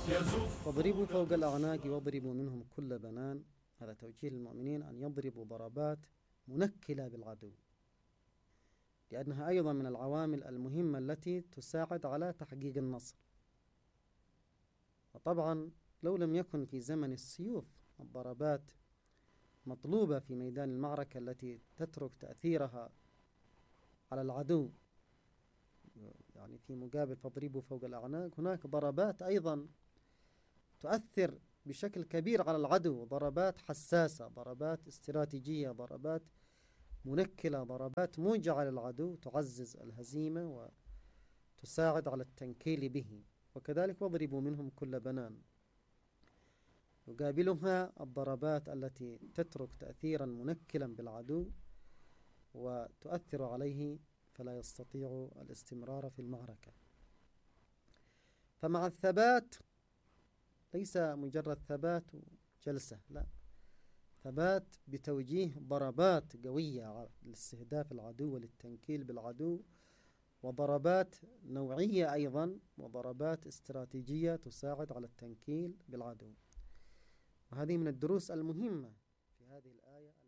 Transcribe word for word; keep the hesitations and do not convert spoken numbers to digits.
واضربوا فوق الأعناق واضربوا منهم كل بنان. هذا توجيه للمؤمنين أن يضربوا ضربات منكلة بالعدو، لأنها أيضا من العوامل المهمة التي تساعد على تحقيق النصر. وطبعا لو لم يكن في زمن السيوف الضربات مطلوبة في ميدان المعركة التي تترك تأثيرها على العدو، يعني في مقابل فاضربوا فوق الأعناق هناك ضربات أيضا تؤثر بشكل كبير على العدو، ضربات حساسة، ضربات استراتيجية، ضربات منكلة، ضربات موجعة للعدو تعزز الهزيمة وتساعد على التنكيل به. وكذلك واضربوا منهم كل بنان، يقابلها الضربات التي تترك تأثيرا منكلا بالعدو وتؤثر عليه فلا يستطيع الاستمرار في المعركة. فمع الثبات ليس مجرد ثبات وجلسة، لا، ثبات بتوجيه ضربات قوية لاستهداف العدو وللتنكيل بالعدو، وضربات نوعية أيضا، وضربات استراتيجية تساعد على التنكيل بالعدو. وهذه من الدروس المهمة في هذه الآية.